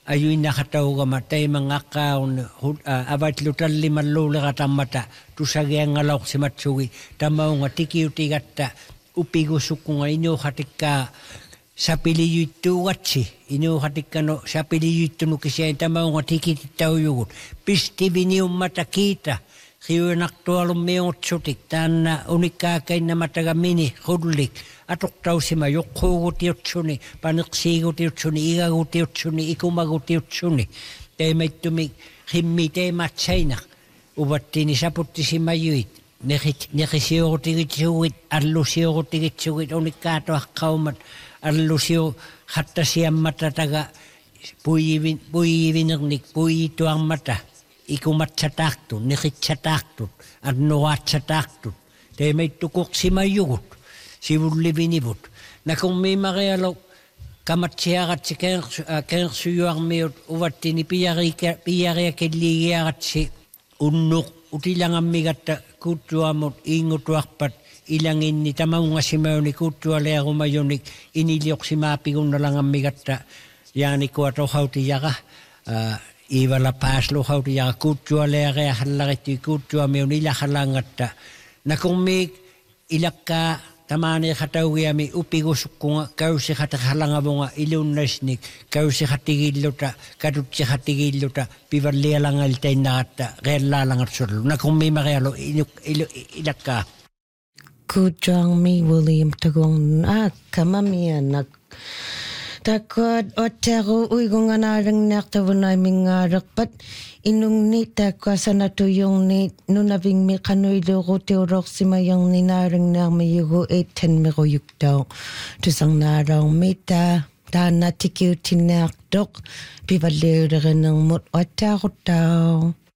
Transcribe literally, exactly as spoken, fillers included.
ayuina kataugama taimangakaun avaitlutallimalluulega tammata tusagiangalaorsimatsugi tamaunga tikiutigatta upigusukkunga inuuhatikkaa sapiliyuttuugatsi inuuhatikkano sapiliyuttunu kisiain tamaunga tikitittaujugut pistiviniummata kiita Hiuenaktualummiungutsutik taanna unikkaakainnamataga mini hullik atuqtausima yuqquugutiutsuni paniqsiigutiutsuni igagutiutsuni ikumagutiutsuni teimaittumi himmi teimatsainaq uvattini saputtisimayuit neqit neqisiurutigitsuugit allusiurutigitsugit unikkaatuaqqaumat allusiu hattasiammatataga puiyivin puiyivinernik puiyituarmata ikumatsataaqtut niqitsataaqtut annuatsataaqtut teemeittukuqsimayugut sivullivinivut nakummiimarialo kamatsiaratsi keersuyuarmiut uvattini piyarika piyariakelligiaratsi unnuq utilangammigatta kuuttuamut iingutuarpat ilanginni tamaungasimauni kuuttualearumayunik inilioqsimaapigunnalangammigatta yaanikuatohautiyaqa Ivala paslu hauti ja kutsua leerea hallaritti kutsua meun ilahalangatta nakummi ilakka tamane hataugiami upigusukkunga kausi hatahalangavunga ilunnasnik kausi hatigilluta kadutsi hatigilluta pivallialangaltainnagatta reallaalangatsullu nakummi marialo ilakka Kujuangmi William Tagong ah kamamianak Takot otero uigunganarang naktavunay mingarakpat inung ni takwa sanatuyong ni nunaving mi kanoy loko teorok simayang ninarang na mayugo eten mero yukdaw. Tusang narang mita dana tikiw tinakdok bivaliw rin ng mut otero daw.